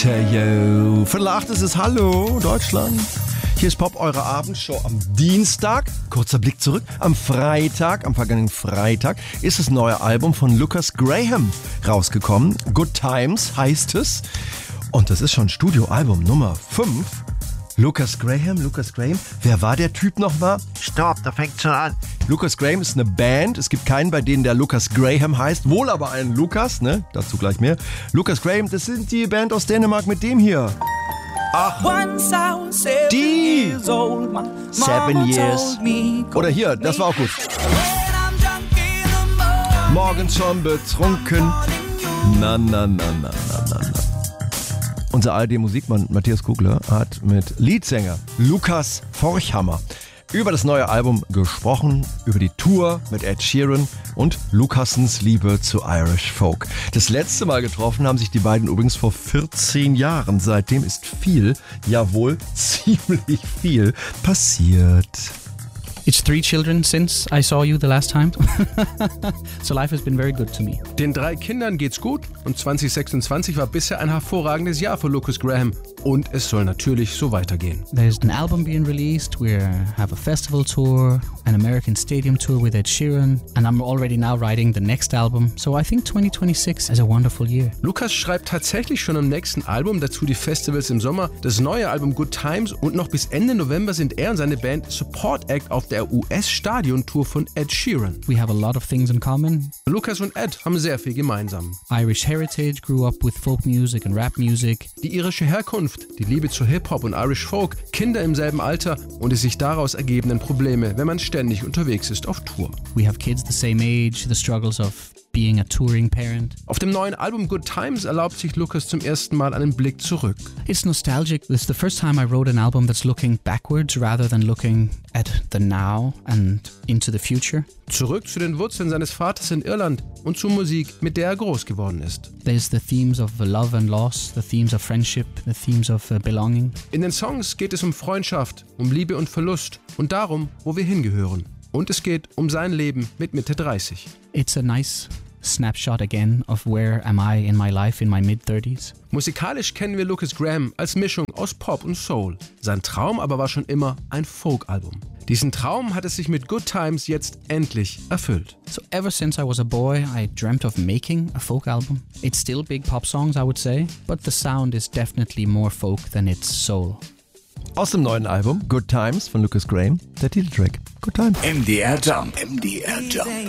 Yo, Viertel 8 ist es. Hallo, Deutschland. Hier ist Pop, eure Abendshow am Dienstag. Kurzer Blick zurück. Am vergangenen Freitag, ist das neue Album von Lucas Graham rausgekommen. Good Times heißt es. Und das ist schon Studioalbum Nummer 5. Lucas Graham. Wer war der Typ nochmal? Stopp, da fängt schon an. Lucas Graham ist eine Band. Es gibt keinen, bei denen der Lucas Graham heißt. Wohl aber einen Lucas, ne? Dazu gleich mehr. Lucas Graham, das sind die Band aus Dänemark mit dem hier. Ach, die 7 Years. Oder hier, das war auch gut. Morgens schon betrunken. Na. Unser ARD-Musikmann Matthias Kugler hat mit Leadsänger Lukas Forchhammer über das neue Album gesprochen, über die Tour mit Ed Sheeran und Lucassens Liebe zu Irish Folk. Das letzte Mal getroffen haben sich die beiden übrigens vor 14 Jahren. Seitdem ist viel, jawohl, ziemlich viel passiert. It's 3 children since I saw you the last time. So life has been very good to me. Den 3 Kindern geht's gut und 2026 war bisher ein hervorragendes Jahr für Lucas Graham. Und es soll natürlich so weitergehen. There's an album being released. We have a festival tour, an American stadium tour with Ed Sheeran. And I'm already now writing the next album. So I think 2026 is a wonderful year. Lucas schreibt tatsächlich schon am nächsten Album, dazu die Festivals im Sommer, das neue Album Good Times und noch bis Ende November sind er und seine Band Support Act auf der US-Stadiontour von Ed Sheeran. We have a lot of things in common. Lucas und Ed haben sehr viel gemeinsam. Irish heritage, grew up with folk music and rap music. Die irische Herkunft, die Liebe zu Hip-Hop und Irish Folk, Kinder im selben Alter und die sich daraus ergebenden Probleme, wenn man ständig unterwegs ist auf Tour. We have kids the same age, the struggles of being a touring parent. Auf dem neuen Album Good Times erlaubt sich Lucas zum ersten Mal einen Blick zurück. It's nostalgic. This is the first time I wrote an album that's looking backwards rather than looking at the now and into the future. Zurück zu den Wurzeln seines Vaters in Irland und zur Musik, mit der er groß geworden ist. There's the themes of love and loss, the themes of friendship, the themes of belonging. In den Songs geht es um Freundschaft, um Liebe und Verlust und darum, wo wir hingehören. Und es geht um sein Leben mit Mitte 30. It's a nice snapshot again of where am I in my life in my mid-30s. Musikalisch kennen wir Lucas Graham als Mischung aus Pop und Soul. Sein Traum aber war schon immer ein Folk-Album. Diesen Traum hat es sich mit Good Times jetzt endlich erfüllt. So ever since I was a boy, I dreamt of making a folk album. It's still big pop songs, I would say, but the sound is definitely more folk than it's soul. Aus dem neuen Album Good Times von Lucas Graham, der Titeltrack Good Times. MDR Jump.